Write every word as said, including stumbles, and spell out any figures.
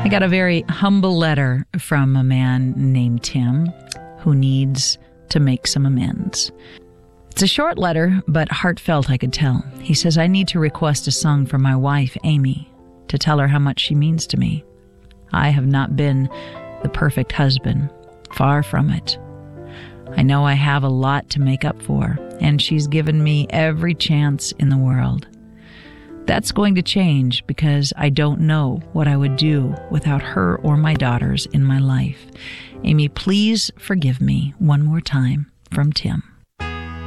I got a very humble letter from a man named Tim who needs to make some amends. It's a short letter, but heartfelt, I could tell. He says, I need to request a song for my wife, Amy, to tell her how much she means to me. I have not been the perfect husband. Far from it. I know I have a lot to make up for, and she's given me every chance in the world. That's going to change because I don't know what I would do without her or my daughters in my life. Amy, please forgive me one more time. From Tim.